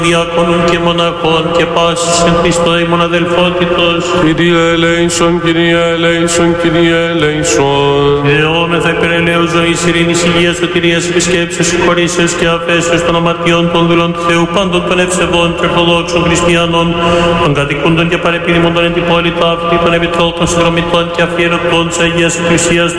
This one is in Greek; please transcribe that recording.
Διακόνων και μοναχών και πάσης εν Χριστώ ημών αδελφότητος. Κύριε ελέησον, Κύριε ελέησον, Κύριε ελέησον. Αιώμεθα υπερελαίου ζωής, ειρήνης, υγείας, σωτηρίας, επισκέψεως, συγχωρήσεως και αφέσεως των αμαρτιών των δούλων του Θεού, πάντων των ευσεβών και ορθοδόξων χριστιανών, των κατοικούντων και παρεπίδημων εν την πόλη ταύτη, των επιτρόπων, συνδρομητών και αφιερωτών της Αγίας Εκκλησίας,